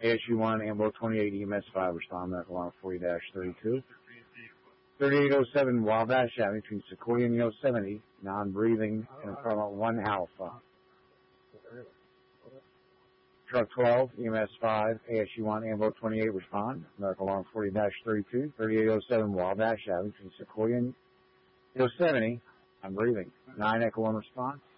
ASU-1, Ambo 28, EMS-5, respond medical alarm 40-32. 3807 Wabash Avenue between Sequoia and Yosemite, non-breathing, in apartment 1 Alpha. Truck 12, EMS-5, ASU-1, Ambo 28, respond. Medical alarm 40-32, 3807 Wabash Avenue between Sequoia and Yosemite, non-breathing. 9 Echo 1 response.